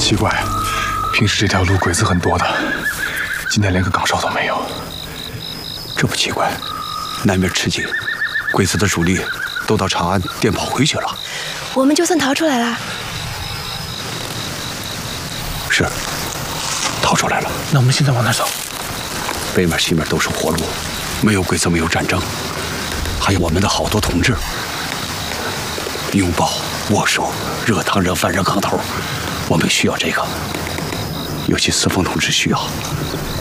奇怪，平时这条路鬼子很多的，今天连个岗哨都没有。 这不奇怪，南面吃紧，鬼子的主力都到长安颠跑回去了。 我们就算逃出来了。 是，逃出来了。 那我们现在往哪走？ 北面、西面都是活路，没有鬼子，没有战争，还有我们的好多同志。拥抱、握手、热汤、热饭、热炕头，我们需要这个，尤其四凤同志需要。